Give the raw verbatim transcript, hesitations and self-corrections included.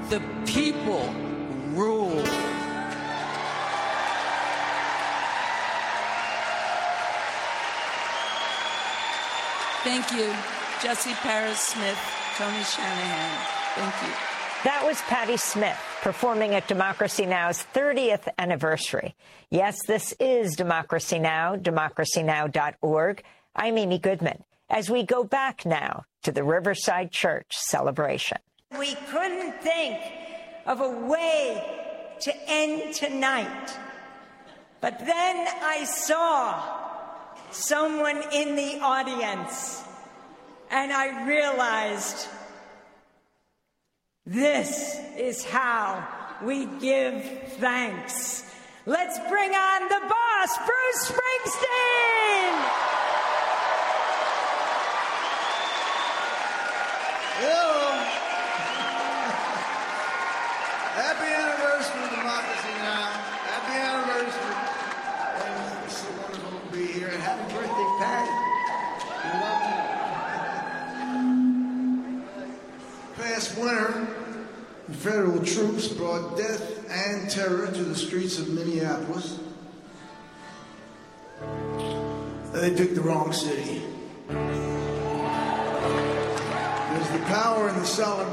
The people rule. Thank you, Jesse Paris Smith, Tony Shanahan. Thank you. That was Patti Smith performing at Democracy Now!'s thirtieth anniversary. Yes, this is Democracy Now!, democracy now dot org. I'm Amy Goodman. As we go back now to the Riverside Church celebration. We couldn't think of a way to end tonight. But then I saw someone in the audience, and I realized this is how we give thanks. Let's bring on the boss, Bruce Springsteen! Hello. Happy anniversary, Democracy Now! Happy anniversary. And it's so wonderful to be here. And happy birthday, Patty. We love you. Past winter, the federal troops brought death and terror to the streets of Minneapolis. They picked the wrong city. There's the power in the solid